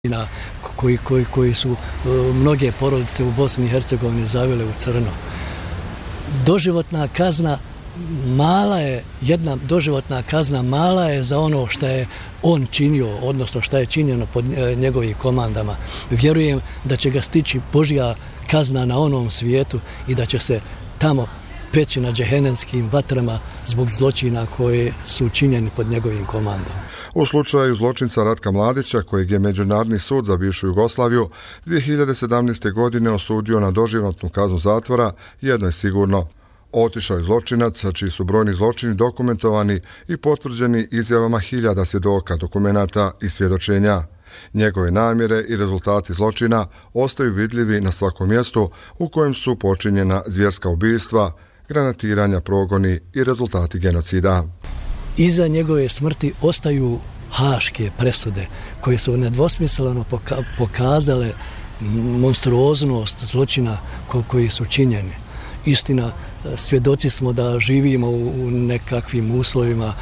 koji su mnoge porodice u Bosni i Hercegovini zavile u crno. Doživotna kazna mala je, jedna doživotna kazna mala je za ono što je on činio, odnosno što je činjeno pod njegovim komandama. Vjerujem da će ga stići Božja kazna na onom svijetu i da će se tamo peći na džehennemskim vatrama zbog zločina koje su činjeni pod njegovim komandom. U slučaju zločinca Ratka Mladića, kojeg je Međunarodni sud za bivšu Jugoslaviju 2017. godine osudio na doživotnu kaznu zatvora, jedno je sigurno. Otišao je zločinac, čiji su brojni zločini dokumentovani i potvrđeni izjavama hiljada svjedoka, dokumenata i svjedočenja. Njegove namjere i rezultati zločina ostaju vidljivi na svakom mjestu u kojem su počinjena zvjerska ubistva, granatiranja, progoni i rezultati genocida. Iza njegove smrti ostaju haške presude koje su nedvosmisleno pokazale monstruoznost zločina koji su činjeni. Istina, svjedoci smo da živimo u nekakvim uslovima,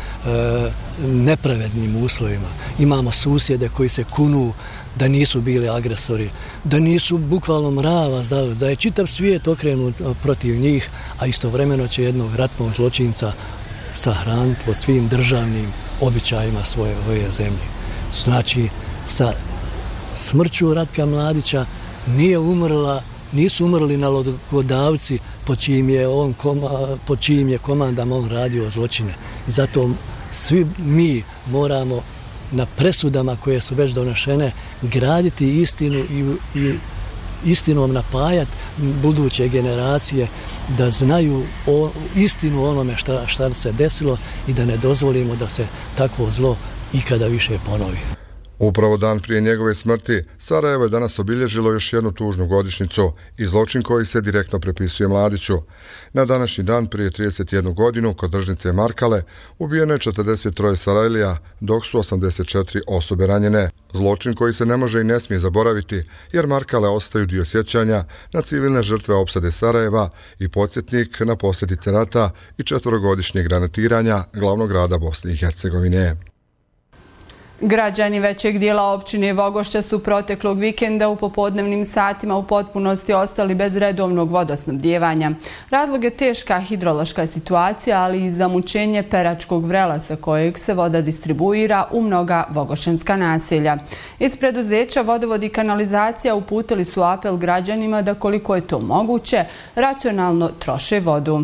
nepravednim uslovima. Imamo susjede koji se kunu da nisu bili agresori, da nisu bukvalno mrava zdali, da je čitav svijet okrenut protiv njih, a istovremeno će jednog ratnog zločinca sahraniti po svim državnim običajima svoje zemlje. Znači, sa smrću Ratka Mladića nisu umrli nalogodavci pod čijim je komandama on radio zločine. I zato svi mi moramo na presudama koje su već donešene graditi istinu i istinom napajati buduće generacije da znaju istinu onome šta se desilo i da ne dozvolimo da se takvo zlo ikada više ponovi. Upravo dan prije njegove smrti, Sarajevo je danas obilježilo još jednu tužnu godišnjicu i zločin koji se direktno prepisuje Mladiću. Na današnji dan prije 31 godinu kod Držnice Markale ubijeno je 43 Sarajlija, dok su 84 osobe ranjene. Zločin koji se ne može i ne smije zaboraviti, jer Markale ostaju dio sjećanja na civilne žrtve opsade Sarajeva i podsjetnik na posljedice rata i 4-godišnjeg granatiranja glavnog grada Bosne i Hercegovine. Građani većeg dijela općine Vogošća su proteklog vikenda u popodnevnim satima u potpunosti ostali bez redovnog vodosnabdijevanja. Razlog je teška hidrološka situacija, ali i zamućenje Peračkog vrela sa kojeg se voda distribuira u mnoga vogošćanska naselja. Iz preduzeća Vodovod i kanalizacija uputili su apel građanima da koliko je to moguće racionalno troše vodu.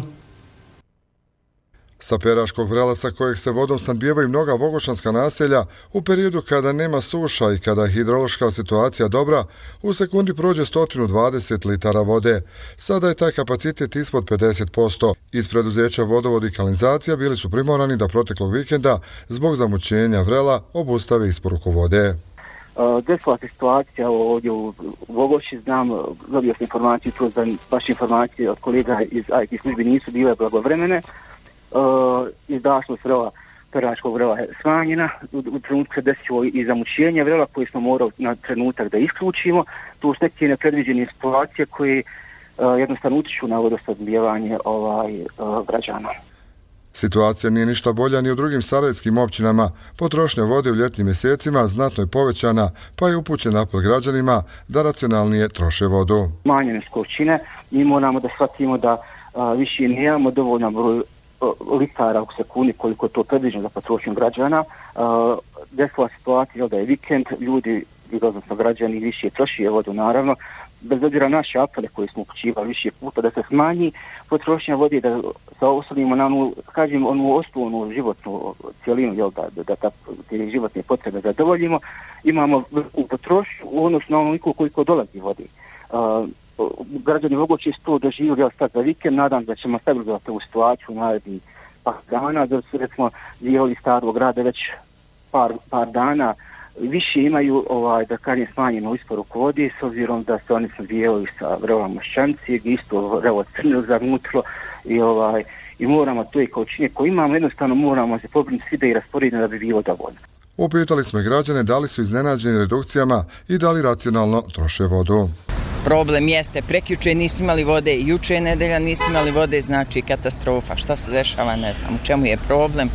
Sa Peračkog vrela sa kojeg se vodom snabdijevaju mnoga vogošćanska naselja, u periodu kada nema suša i kada je hidrološka situacija dobra, u sekundi prođe 120 litara vode. Sada je taj kapacitet ispod 50%. Iz preduzeća Vodovod i kanalizacija bili su primorani da proteklog vikenda zbog zamućenja vrela obustave isporuku vode. Desila se situacija ovdje u Vogošći, dobio sam informaciju, čuo sam vaše informacije od kolega iz IT službi, nisu bile blagovremene. Izdašnost vrela, Peračkog vrela je smanjena, u trenutku se desilo i zamućenje vrela koje smo morali na trenutak da isključimo. Tu su neke nepredviđene situacije koje jednostavno utiču na vodosnabdijevanje građana. Situacija nije ništa bolja ni u drugim sarajevskim općinama. Potrošnja vode u ljetnim mjesecima znatno je povećana, pa je upućen apel građanima da racionalnije troše vodu. Manjene količine, mi moramo da shvatimo da više nemamo dovoljno broj litara u sekundi koliko je to predviđeno za potrošnju građana. Desila situacija da je vikend, ljudi, odnosno građani, više troši vodu naravno, bez obzira naše apele koje smo upućivali više puta da se smanji potrošnja vode, da se oslonimo na onu osnovnu životnu cijelinu, da te životne potrebe zadovoljimo. Imamo u potrošnju odnosno onoliko koliko dolazi vode. Građani Vogošće su to doživjeli sad za vikend, nadam da ćemo stabilizovati ovu situaciju u narednih par dana, da su recimo dijeli Starog grada već par dana više imaju da kažem smanjenu isporuku vode, s obzirom da se oni snabdijevaju sa vrelom Mošćanci, isto vrevo Crnil zamutilo i moramo to i količine koje imamo, jednostavno moramo se pobrinuti svi da i rasporedimo da bi bilo dovoljno. Upitali smo građane da li su iznenađeni redukcijama i da li racionalno troše vodu. Problem jeste, prekjuče nismo imali vode, juče nedelja nismo imali vode, znači katastrofa. Šta se dešava, ne znam, u čemu je problem.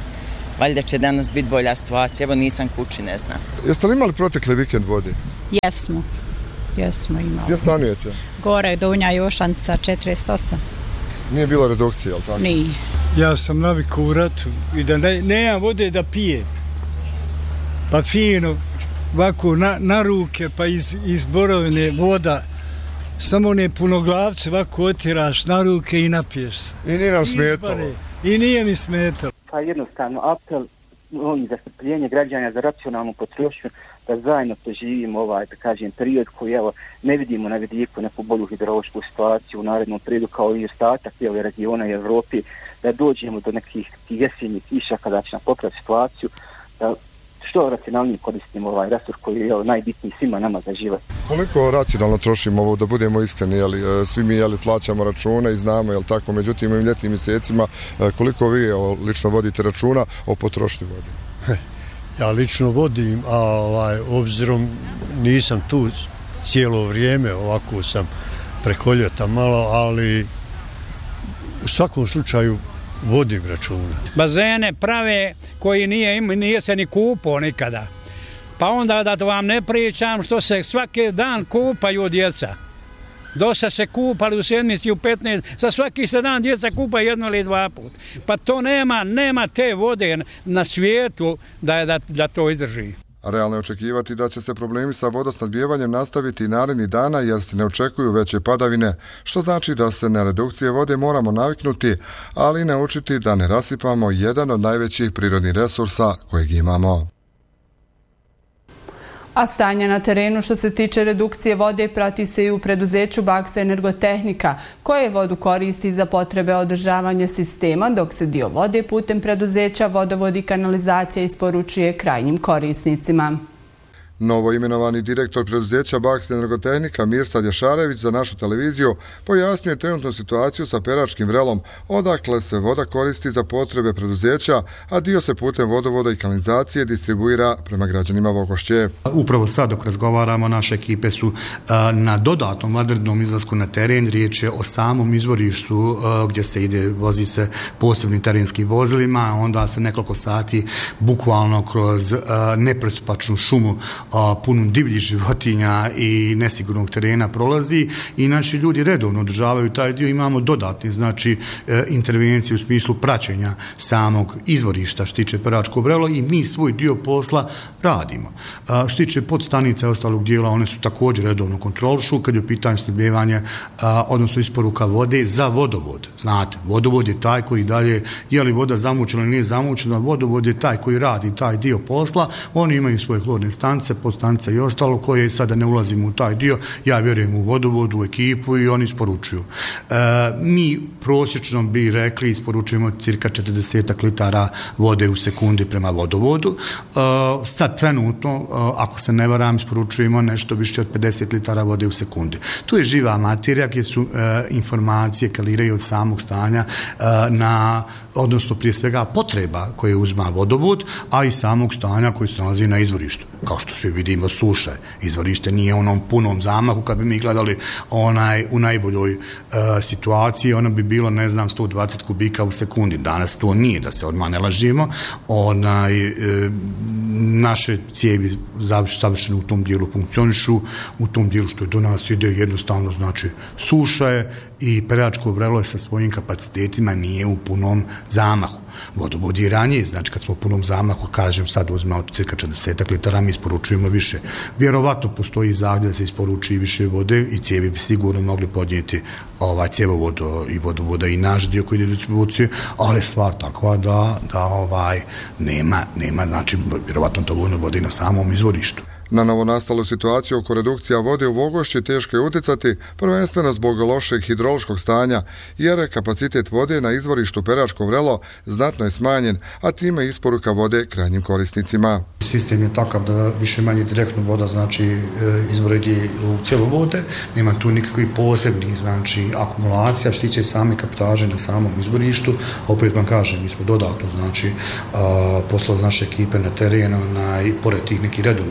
Valjda će danas biti bolja situacija, evo nisam kući, ne znam. Jeste li imali protekli vikend vode? Jesmo imali. Gdje stanujete? Gore, Donja Jošanca, 48. Nije bilo redukcije, jel tako? Nije. Ja sam navikao u ratu i da nemam vode da pijem. Pa fino, ovako na ruke, pa iz borovine voda, samo one punoglavce ovako otiraš na ruke i napiješ se. I nije nam smetalo. I nije mi smetalo. Pa jednostavno apel za strpljenje građana, za racionalnu potrošnju, da zajedno preživimo da kažem, period koji ne vidimo na vidiku neku bolju hidrološku situaciju u narednom periodu kao i ostatak regiona i Evropi, da dođemo do nekih jesenjih kiša kada će nam popraviti situaciju, da što racionalnije koristimo resurs koji je najbitniji svima nama za život. Koliko racionalno trošimo ovo, da budemo iskreni, svi mi plaćamo račune i znamo, tako, međutim u ljetnim mjesecima, koliko vi lično vodite računa o potrošnji vode? Ja lično vodim, a obzirom nisam tu cijelo vrijeme, ovako sam preko ljeta malo, ali u svakom slučaju vodim računa. Bazene prave koji nije se ni kupao nikada. Pa onda da vam ne pričam što se svaki dan kupaju djeca. Dosta se kupali u sedmici u 15, za svaki se dan djeca kupaju jedno ili dva put. Pa to nema te vode na svijetu da to izdrži. Realno je očekivati da će se problemi sa vodosnabdijevanjem nastaviti i narednih dana jer se ne očekuju veće padavine, što znači da se na redukcije vode moramo naviknuti, ali i naučiti da ne rasipamo jedan od najvećih prirodnih resursa kojeg imamo. A stanje na terenu što se tiče redukcije vode prati se i u preduzeću Baksa Energotehnika, koje vodu koristi za potrebe održavanja sistema, dok se dio vode putem preduzeća Vodovod i kanalizacija isporučuje krajnjim korisnicima. Novo imenovani direktor preduzeća Baksa Energotehnika Mirsad Jašarević za našu televiziju pojasnio trenutnu situaciju sa Peračkim vrelom, odakle se voda koristi za potrebe preduzeća, a dio se putem vodovoda i kanalizacije distribuira prema građanima Vogošće. Upravo sad dok razgovaramo, naše ekipe su na dodatnom vanrednom izlasku na teren. Riječ je o samom izvorištu gdje se ide, vozi se posebnim terenskim vozilima, onda se nekoliko sati bukvalno kroz nepristupačnu šumu punom divljih životinja i nesigurnog terena prolazi i naši ljudi redovno održavaju taj dio. Imamo dodatne intervencije u smislu praćenja samog izvorišta što tiče Peračko vrelo i mi svoj dio posla radimo. Što tiče podstanice ostalog dijela, one su također redovno kontrolišu kad je u pitanju snabdijevanja, odnosno isporuka vode za vodovod. Znate, vodovod je taj koji dalje, je li voda zamućena ili nije zamućena, vodovod je taj koji radi taj dio posla, oni imaju svoje hlodne stanice, podstanice i ostalo koje sada ne ulazimo u taj dio, ja vjerujem u vodovodu, u ekipu i oni isporučuju. Mi prosječno bi rekli isporučujemo cirka 40 litara vode u sekundi prema vodovodu. Sad trenutno, ako se ne varam, isporučujemo nešto više od 50 litara vode u sekundi. Tu je živa materija gdje su informacije kaliraju od samog stanja odnosno prije svega potreba koje uzma vodovod, a i samog stanja koji se nalazi na izvorištu. Kao što svi vidimo, suše. Izvorište nije u onom punom zamahu, kad bi mi gledali u najboljoj situaciji, ono bi bilo, 120 kubika u sekundi. Danas to nije, da se odmah ne lažimo. Naše cijevi savršeno u tom dijelu funkcionišu, u tom dijelu što je do nas ide jednostavno, znači suša je i Peračko vrelo je sa svojim kapacitetima nije u punom zamahu. Vodovod je ranije, znači kad smo u punom zamahu, kažem sad uzmemo cirka 40 litara, mi isporučujemo više. Vjerovatno postoji zahtjev da se isporuči više vode i cijevi bi sigurno mogli podnijeti cjevovod i vodovoda i naš dio koji ide u distribuciju, ali stvar takva da nema, znači vjerovatno dovoljno vode i na samom izvorištu. Na novonastalu situaciju oko redukcija vode u Vogošći teško je utjecati, prvenstveno zbog lošeg hidrološkog stanja, jer je kapacitet vode na izvorištu Peračko vrelo znatno je smanjen, a time isporuka vode krajnjim korisnicima. Sistem je takav da više manje direktno voda, znači izvori u cjevovode, nema tu nikakvih posebnih, znači akumulacija, što tiče same kaptaže na samom izvorištu. Opet vam kažem, mi smo dodatno, znači poslali naše ekipe na terenu, pored tih nekih redovnih održavanja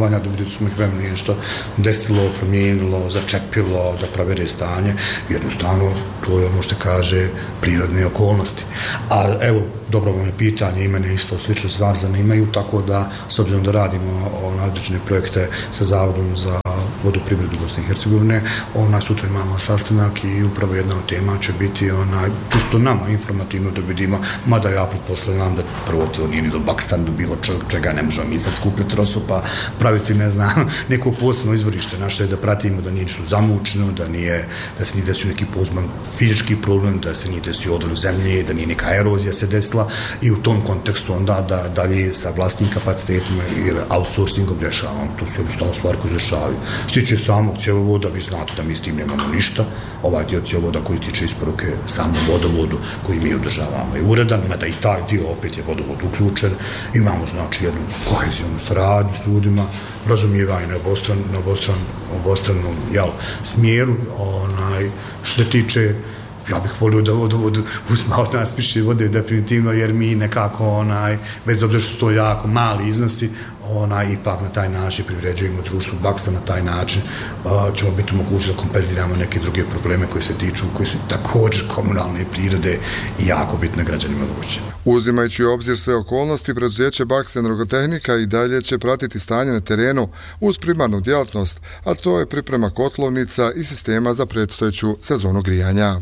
dešavanja, da bude su međuvremenu nešto desilo, promijenilo, začepilo, da provere stanje. Jednostavno, to je ono što kaže prirodne okolnosti. A evo, dobro vam je pitanje, i mene isto slične stvari zanimaju, tako da, s obzirom da radimo određene projekte sa Zavodom za vodoprivredu Bosne i Hercegovine, sutra imamo sastanak i upravo jedna od tema će biti čisto nama informativno da vidimo, mada ja pretpostavljam da prvo to nije ni do baksan, do bilo čega, ne možemo mi sad skupljati rosopa, praviti, ne znam, neko posebno izvorište naše, da pratimo da nije ništa zamučeno, da se nije desio neki pozman fizički problem, da se nije desio odron zemlje, da nije neka erozija se desila i u tom kontekstu onda da dalje sa vlastnim kapacitetima ili outsourcingom rješavamo. To su jednostavno stvari koje se dešavaju. Što tiče samog cjevovoda, vi znate da mi s tim nemamo ništa. Ovaj dio cjevovoda koji tiče isporuke samom vodovodu koji mi održavamo je uredan, mada i taj dio opet je vodovod uključen. Imamo znači jednu kohezijonu saradnju s ljudima, razumijevanje na obostranom smjeru. Što se tiče, ja bih volio da vodovod uzma od nas više vode definitivno, jer mi nekako, bez obzira što su to jako mali iznosi, ipak na taj način privređujemo društvu baksa, na taj način ćemo biti mogući da kompenziramo neke druge probleme koji su također komunalne prirode i jako bitne građanima Vuče. Uzimajući u obzir sve okolnosti, preduzeće Baksa Energotehnika i dalje će pratiti stanje na terenu uz primarnu djelatnost, a to je priprema kotlovnica i sistema za predstojeću sezonu grijanja.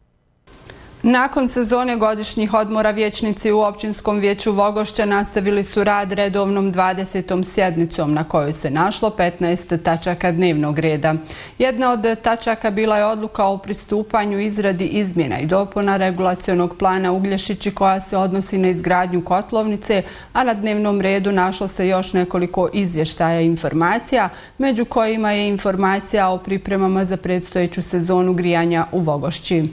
Nakon sezone godišnjih odmora vijećnici u Općinskom vijeću Vogošća nastavili su rad redovnom 20. sjednicom na kojoj se našlo 15 tačaka dnevnog reda. Jedna od tačaka bila je odluka o pristupanju izradi izmjena i dopuna regulacionog plana Uglješići koja se odnosi na izgradnju kotlovnice, a na dnevnom redu našlo se još nekoliko izvještaja i informacija, među kojima je informacija o pripremama za predstojeću sezonu grijanja u Vogošći.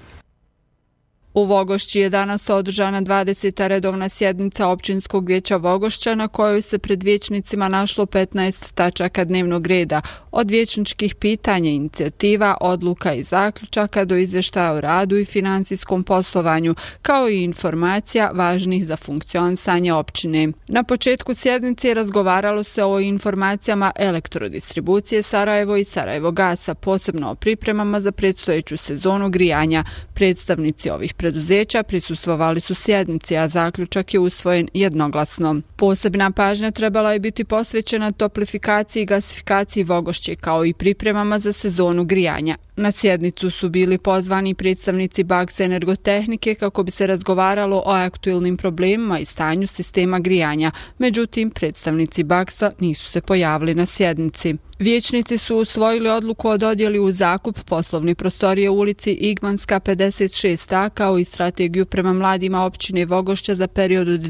U Vogošći je danas održana 20. redovna sjednica Općinskog vijeća Vogošća na kojoj se pred vijećnicima našlo 15 tačaka dnevnog reda, od vijećničkih pitanja, inicijativa, odluka i zaključaka do izvještaja o radu i financijskom poslovanju, kao i informacija važnih za funkcionisanje općine. Na početku sjednice razgovaralo se o informacijama elektrodistribucije Sarajevo i Sarajevo Gasa, posebno o pripremama za predstojeću sezonu grijanja. Predstavnici ovih preduzeća prisustvovali su sjednici, a zaključak je usvojen jednoglasno. Posebna pažnja trebala je biti posvećena toplifikaciji i gasifikaciji Vogošće, kao i pripremama za sezonu grijanja. Na sjednicu su bili pozvani predstavnici Baksa Energotehnike kako bi se razgovaralo o aktuelnim problemima i stanju sistema grijanja. Međutim, predstavnici Baksa nisu se pojavili na sjednici. Vijećnici su usvojili odluku o dodjeli u zakup poslovne prostorije u ulici Igmanska 56a, kao i strategiju prema mladima općine Vogošća za period od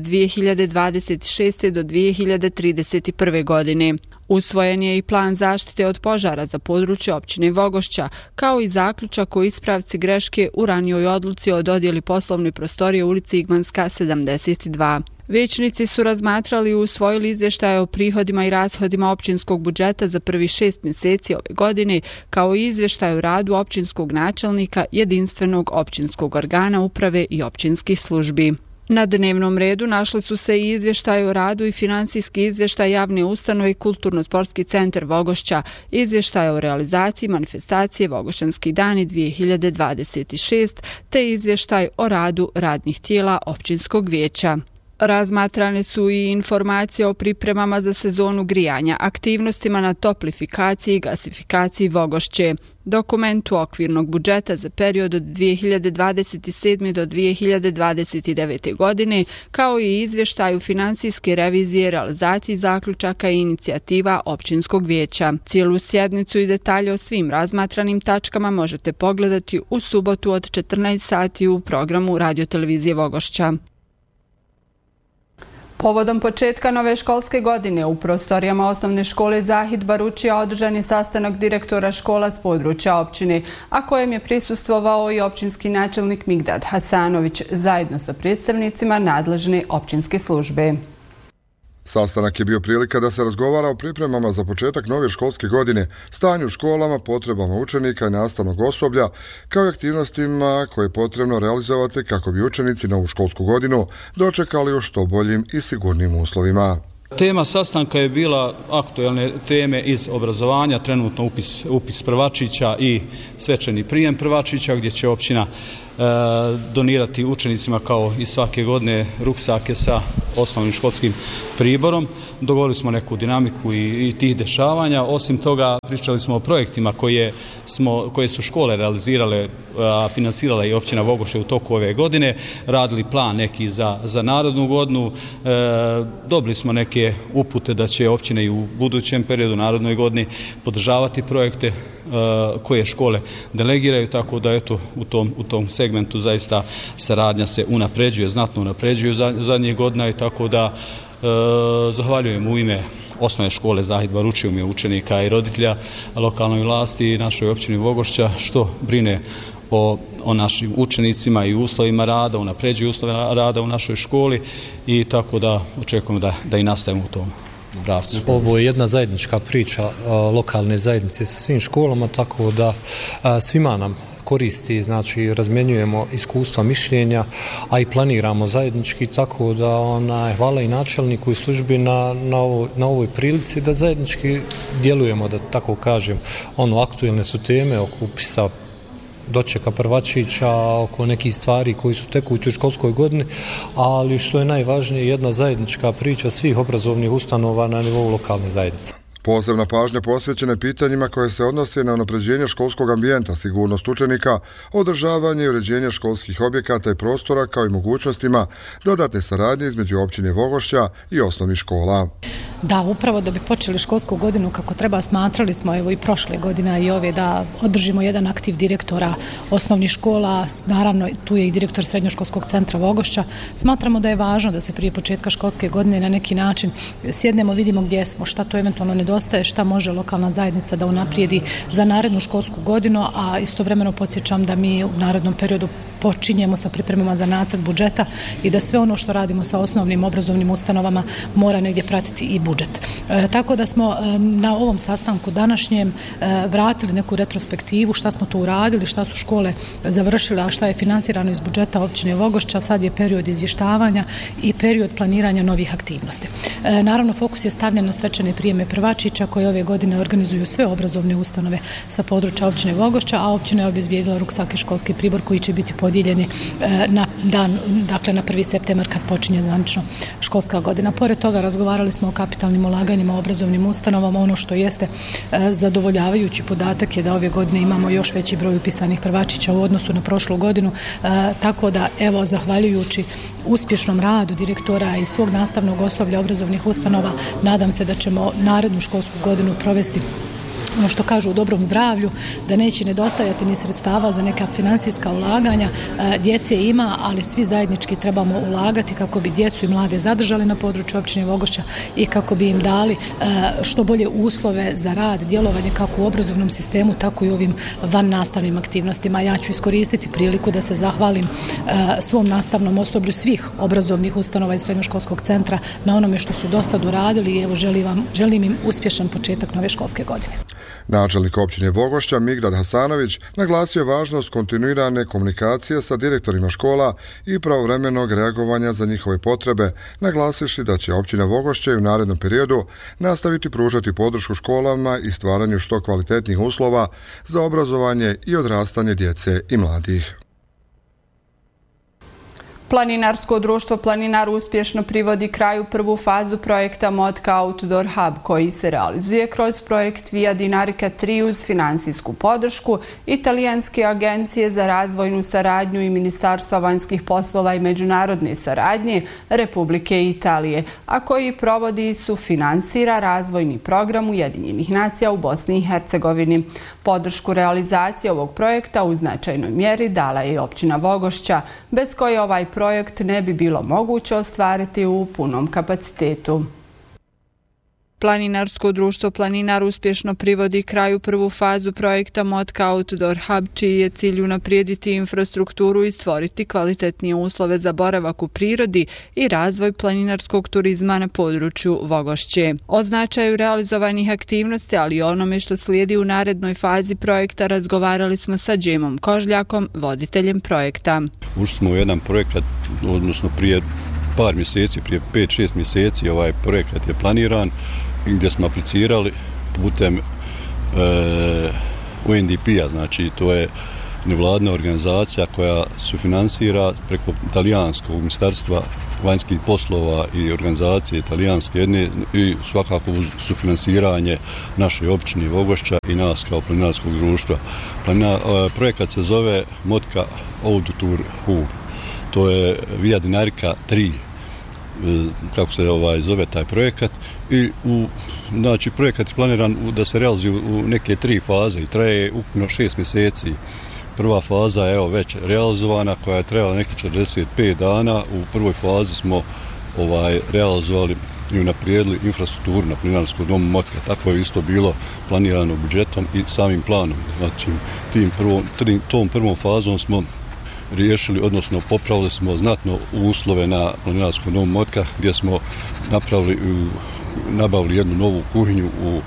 2026. do 2031. godine. Usvojen je i plan zaštite od požara za područje općine Vogošća, kao i zaključak o ispravci greške u ranijoj odluci o dodjeli poslovne prostorije u ulici Igmanska 72. Vijećnici su razmatrali i usvojili izvještaje o prihodima i rashodima općinskog budžeta za prvih 6 mjeseci ove godine, kao i izvještaj o radu općinskog načelnika, jedinstvenog općinskog organa uprave i općinskih službi. Na dnevnom redu našli su se i izvještaj o radu i financijski izvještaj javne ustanove i Kulturno-sportski centar Vogošća, izvještaj o realizaciji manifestacije Vogošćanski dani 2026, te izvještaj o radu radnih tijela općinskog vijeća. Razmatrane su i informacije o pripremama za sezonu grijanja, aktivnostima na toplifikaciji i gasifikaciji Vogošće, dokumentu okvirnog budžeta za period od 2027. do 2029. godine, kao i izvještaju financijske revizije, realizaciji zaključaka i inicijativa općinskog vijeća. Cijelu sjednicu i detalje o svim razmatranim tačkama možete pogledati u subotu od 14 sati u programu Radiotelevizije Vogošća. Povodom početka nove školske godine u prostorijama osnovne škole Zahid Baručija održan je sastanak direktora škola s područja općine, a kojem je prisustvovao i općinski načelnik Migdad Hasanović zajedno sa predstavnicima nadležne općinske službe. Sastanak je bio prilika da se razgovara o pripremama za početak nove školske godine, stanju u školama, potrebama učenika i nastavnog osoblja, kao i aktivnostima koje je potrebno realizovati kako bi učenici novu školsku godinu dočekali u što boljim i sigurnim uslovima. Tema sastanka je bila aktuelne teme iz obrazovanja, trenutno upis prvačića i svečani prijem prvačića, gdje će općina donirati učenicima kao i svake godine ruksake sa osnovnim školskim priborom. Dogovorili smo neku dinamiku i tih dešavanja. Osim toga, pričali smo o projektima koje su škole realizirale, a finansirala i općina Vogošće u toku ove godine. Radili plan neki za narednu godinu. Dobili smo neke upute da će općine i u budućem periodu, narednoj godini, podržavati projekte koje škole delegiraju, tako da eto u tom segmentu zaista saradnja se unapređuje, znatno unapređuje zadnjih godina i tako da zahvaljujem u ime osnovne škole Zahid Baruči, u ime učenika i roditelja lokalnoj vlasti i našoj općini Vogošća što brine o našim učenicima i uslovima rada, unapređuje uslove rada u našoj školi i tako da očekujemo da i nastavimo u tom. Ovo je jedna zajednička priča lokalne zajednice sa svim školama, tako da svima nam koristi, znači razmjenjujemo iskustva, mišljenja, a i planiramo zajednički, tako da hvala i načelniku i službi na ovoj prilici da zajednički djelujemo, da tako kažem. Aktuelne su teme oko upisa dočeka prvačića, oko nekih stvari koji su tekući u školskoj godini, ali što je najvažnije, jedna zajednička priča svih obrazovnih ustanova na nivou lokalne zajednice. Posebna pažnja posvećena pitanjima koje se odnose na unapređenje školskog ambijenta, sigurnost učenika, održavanje i uređenje školskih objekata i prostora, kao i mogućnostima dodatne saradnje između općine Vogošća i osnovnih škola. Da, upravo da bi počeli školsku godinu kako treba, smatrali smo evo i prošle godine i ove da održimo jedan aktiv direktora osnovnih škola, naravno tu je i direktor srednjoškolskog centra Vogošća. Smatramo da je važno da se prije početka školske godine na neki način sjednemo, vidimo gdje smo, šta to eventualno nedostaje, šta može lokalna zajednica da unaprijedi za narednu školsku godinu, a istovremeno podsjećam da mi u narednom periodu počinjemo sa pripremama za nacrt budžeta i da sve ono što radimo sa osnovnim obrazovnim ustanovama mora negdje pratiti i budžet. Tako da smo na ovom sastanku današnjem vratili neku retrospektivu, šta smo tu uradili, šta su škole završile, a šta je finansirano iz budžeta općine Vogošća. Sad je period izvještavanja i period planiranja novih aktivnosti. Naravno, fokus je stavljen na svečane prijeme prvačića koje ove godine organizuju sve obrazovne ustanove sa područja općine Vogošća, a općina je obezbijedila ruksake školski pribor koji će biti podijeljeni na dan, dakle na 1. septembar kad počinje zvanično školska godina. Pored toga razgovarali smo o kapitalnim ulaganjima u obrazovnim ustanovama. Ono što jeste zadovoljavajući podatak je da ove godine imamo još veći broj upisanih prvačića u odnosu na prošlu godinu, tako da evo zahvaljujući uspješnom radu direktora i svog nastavnog osoblja obrazovnih ustanova nadam se da ćemo narednu školsku godinu provesti ono što kažu u dobrom zdravlju, da neće nedostajati ni sredstava za neka financijska ulaganja. Djece ima, ali svi zajednički trebamo ulagati kako bi djecu i mlade zadržali na području općine Vogošća i kako bi im dali što bolje uslove za rad, djelovanje kako u obrazovnom sistemu, tako i ovim van nastavnim aktivnostima. Ja ću iskoristiti priliku da se zahvalim svom nastavnom osoblju svih obrazovnih ustanova iz srednjoškolskog centra na onome što su do sad uradili i evo želim im uspješan početak nove školske godine. Načelnik općine Vogošća Migdad Hasanović naglasio važnost kontinuirane komunikacije sa direktorima škola i pravovremenog reagovanja za njihove potrebe, naglasivši da će općina Vogošće u narednom periodu nastaviti pružati podršku školama i stvaranju što kvalitetnih uslova za obrazovanje i odrastanje djece i mladih. Planinarsko društvo Planinar uspješno privodi kraju prvu fazu projekta Motka Outdoor Hub koji se realizuje kroz projekt Via Dinarica 3 uz financijsku podršku Italijanske agencije za razvojnu saradnju i Ministarstva vanjskih poslova i međunarodne saradnje Republike Italije, a koji provodi i sufinansira razvojni program Ujedinjenih nacija u Bosni i Hercegovini. Podršku realizacije ovog projekta u značajnoj mjeri dala je i općina Vogošća, bez koje ovaj projekt ne bi bilo moguće ostvariti u punom kapacitetu. Planinarsko društvo Planinar uspješno privodi kraju prvu fazu projekta Motka Outdoor Hub, čiji je cilj unaprijediti infrastrukturu i stvoriti kvalitetnije uslove za boravak u prirodi i razvoj planinarskog turizma na području Vogošće. O značaju realizovanih aktivnosti, ali i onome što slijedi u narednoj fazi projekta, razgovarali smo sa Džemom Kožljakom, voditeljem projekta. Ušli smo u jedan projekat, odnosno prije par mjeseci, prije 5-6 mjeseci ovaj projekat je planiran gdje smo aplicirali putem UNDP-a, znači to je nevladna organizacija koja sufinansira preko italijanskog ministarstva vanjskih poslova i organizacije italijanske jedne i svakako sufinansiranje naše općine Vogošća i nas kao planinarskog društva. Projekat se zove Motka Audutur Hub. To je Via Dinarica 3, kako se zove taj projekat, i znači projekat je planiran da se realizuje u neke 3 faze i traje ukupno 6 mjeseci. Prva faza je već realizovana, koja je trajala neki 45 dana. U prvoj fazi smo realizovali i unaprijedili infrastrukturu na Planinarskom domu Motka. Tako je isto bilo planirano budžetom i samim planom. Znači, tom prvom fazom smo riješili, odnosno popravili smo znatno uslove na Planinarskom domu Motka, gdje smo nabavili jednu novu kuhinju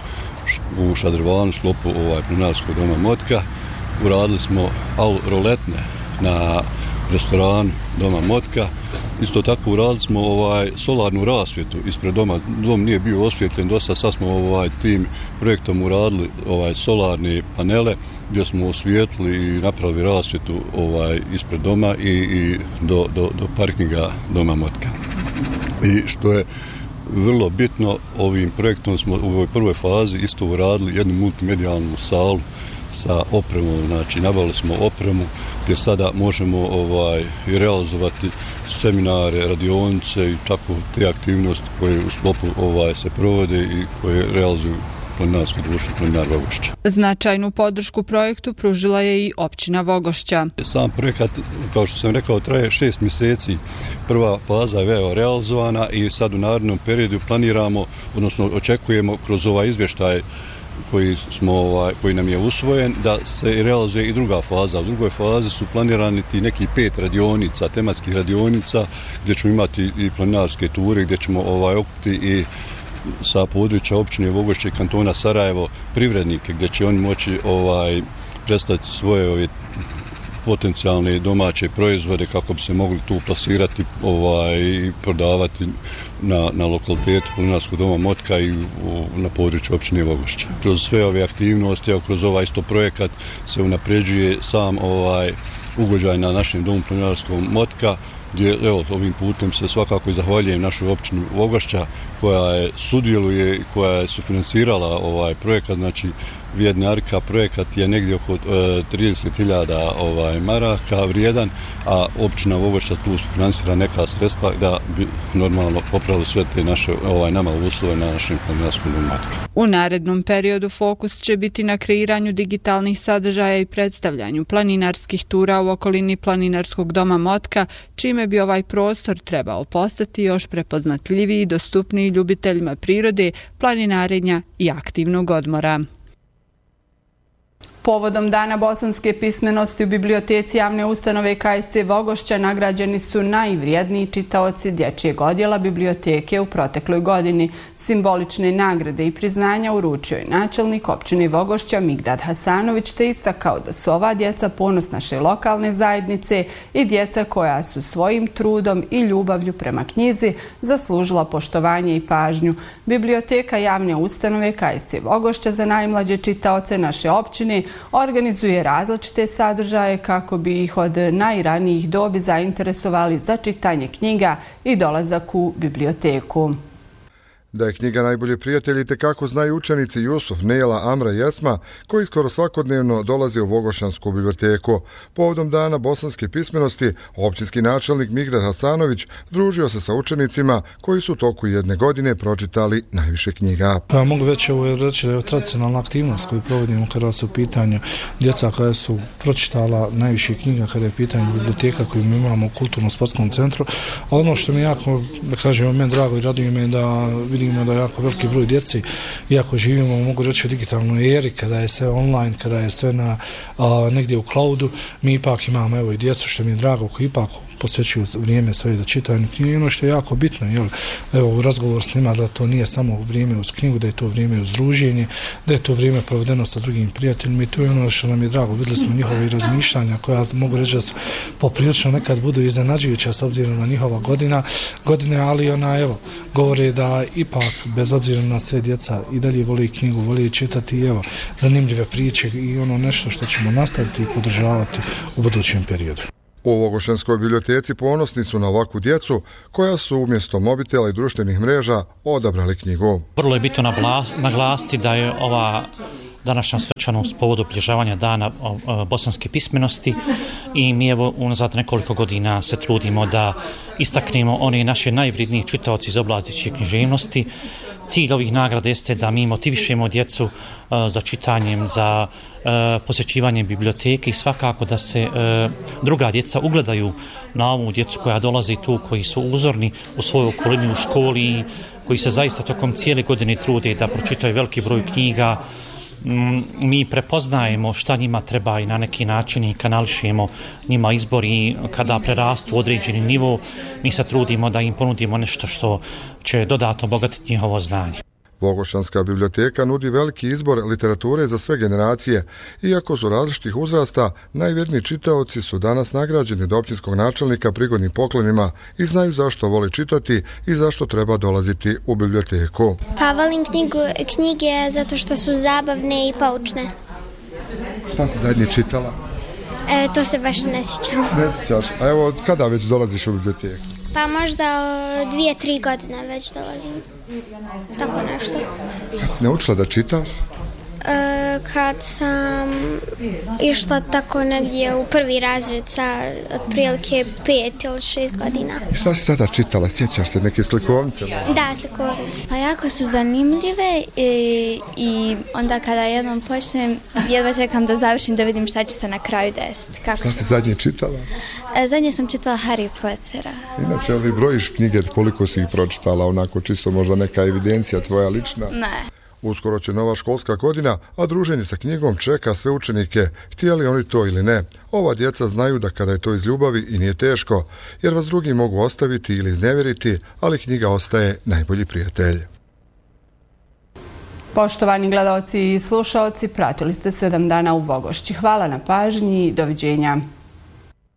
u šadrvanu sklopu Planinarskog doma Motka. Uradili smo roletne na restoranu doma Motka. Isto tako uradili smo solarnu rasvjetu ispred doma. Dom nije bio osvjetljen dosta, sad smo tim projektom uradili solarne panele gdje smo osvijetlili i napravili rasvjetu ispred doma i do parkinga doma Motka. I što je vrlo bitno, ovim projektom smo u ovoj prvoj fazi isto uradili jednu multimedijalnu salu sa opremom, znači nabavili smo opremu gdje sada možemo i realizovati seminare, radionice i tako te aktivnosti koje u sklopu se provode i koje realizuju Planinarsko društvo Planinar Vogošća. Značajnu podršku projektu pružila je i općina Vogošća. Sam projekat, kao što sam rekao, traje 6 mjeseci. Prva faza je realizovana i sad u narednom periodu planiramo, odnosno očekujemo kroz ovaj izvještaj koji nam je usvojen, da se realizuje i druga faza. U drugoj fazi su planirani ti neki 5 radionica, tematskih radionica, gdje ćemo imati i planinarske ture, gdje ćemo okupiti i sa područja općine Vogošće i kantona Sarajevo privrednike, gdje će oni moći predstaviti svoje potencijalne domaće proizvode kako bi se mogli tu plasirati i prodavati na lokalitetu Planinarskog doma Motka i na području općine Vogošća. Kroz sve ove aktivnosti, kroz ovaj isto projekat se unapređuje sam ugođaj na našem domu Planinarskom Motka, gdje ovim putem se svakako i zahvaljujem našoj općini Vogošća koja je sudjeluje i koja je sufinansirala ovaj projekat. Znači Via Dinarica projekat je negdje oko 30.000 maraka vrijedan, a općina Vogošća tu finansira neka sredstva da bi normalno popravili sve te naše nama uslove na našem Planinarskom domu Motka. U narednom periodu fokus će biti na kreiranju digitalnih sadržaja i predstavljanju planinarskih tura u okolini Planinarskog doma Motka, čime bi ovaj prostor trebao postati još prepoznatljiviji i dostupniji ljubiteljima prirode, planinarenja i aktivnog odmora. Povodom Dana bosanske pismenosti u biblioteci javne ustanove KSC Vogošća nagrađeni su najvrijedniji čitaoci dječjeg odjela biblioteke u protekloj godini. Simbolične nagrade i priznanja uručio je načelnik općine Vogošća Migdad Hasanović, te istakao da su ova djeca ponos naše lokalne zajednice i djeca koja su svojim trudom i ljubavlju prema knjizi zaslužila poštovanje i pažnju. Biblioteka javne ustanove KSC Vogošća za najmlađe čitaoce naše općine organizuje različite sadržaje kako bi ih od najranijih dobi zainteresovali za čitanje knjiga i dolazak u biblioteku. Da je knjiga najbolji prijatelj itekako znaju učenici Jusuf, Nela, Amra i Esma, koji skoro svakodnevno dolaze u Vogošćansku biblioteku. Povodom Dana bosanske pismenosti, općinski načelnik Migdad Hasanović družio se sa učenicima koji su u toku jedne godine pročitali najviše knjiga. Pa mogu već reći da je tradicionalna aktivnost koju provodimo kada su u pitanju djeca koja su pročitala najviše knjiga, kada je pitanje biblioteka koju mi imamo u kulturno-sportskom centru. A ono što mi jako, da kažem, meni drago i raduje me da vidim vidimo da jako veliki broj djeci, iako živimo, mogu reći, u digitalnoj eri, kada je sve online, kada je sve negdje u cloudu, mi ipak imamo evo i djecu, što mi je drago, koji ipak posvećuju vrijeme svoje da čitaju knjige. I ono što je jako bitno, evo u razgovor s njima, da to nije samo vrijeme uz knjigu, da je to vrijeme uz druženje, da je to vrijeme provedeno sa drugim prijateljima i to je ono što nam je drago. Vidjeli smo njihove razmišljanja koja mogu reći da su poprilično nekad budu iznenađujuća s obzirom na njihova godine, ali evo, govore da ipak bez obzira na sve djeca i dalje voli knjigu, voli čitati i evo, zanimljive priče i ono nešto što ćemo nastaviti i podržavati u budućem periodu. U Vogošćanskoj biblioteci ponosni su na ovakvu djecu koja su umjesto mobitela i društvenih mreža odabrali knjigu. Vrlo je bitno naglasiti da je ova današnja svečanost povodom obilježavanja dana bosanske pismenosti i mi evo unazad nekoliko godina se trudimo da istaknemo one naše najvrednije čitaoci iz oblasti književnosti. Cilj ovih nagrada jeste da mi motivišemo djecu za čitanjem, za posjećivanjem biblioteke i svakako da se druga djeca ugledaju na ovu djecu koja dolazi tu, koji su uzorni u svojoj okolini, u školi, koji se zaista tokom cijele godine trude da pročitaju veliki broj knjiga. Mi prepoznajemo šta njima treba i na neki način i kanališemo njima izbor i kada prerastu određeni nivo, mi se trudimo da im ponudimo nešto što će dodatno obogatiti njihovo znanje. Vogošćanska biblioteka nudi veliki izbor literature za sve generacije. Iako su različitih uzrasta, najvjerniji čitaoci su danas nagrađeni od općinskog načelnika prigodnim poklonima i znaju zašto vole čitati i zašto treba dolaziti u biblioteku. Pa volim knjige zato što su zabavne i poučne. Šta si zadnje čitala? To se baš ne sjećam. Ne sjećaš? A evo, kada već dolaziš u biblioteku? Pa možda 2-3 godine već dolazim. Tako nešto. Kad si naučila da čitaš? Kad sam išla tako negdje u prvi razred sa otprilike 5 ili 6 godina. I šta si tada čitala? Sjećaš se neke slikovnice? Da, slikovnice. Pa jako su zanimljive i onda kada jednom počnem, jedva čekam da završim da vidim šta će se na kraju desiti. Šta si zadnje čitala? Zadnje sam čitala Harry Pottera. Inače, ali brojiš knjige, koliko si ih pročitala, onako čisto možda neka evidencija tvoja lična? Ne. Uskoro će nova školska godina, a druženje sa knjigom čeka sve učenike, htjeli oni to ili ne. Ova djeca znaju da kada je to iz ljubavi i nije teško, jer vas drugi mogu ostaviti ili iznevjeriti, ali knjiga ostaje najbolji prijatelj. Poštovani gledaoci i slušaoci, pratili ste 7 dana u Vogošći. Hvala na pažnji i doviđenja.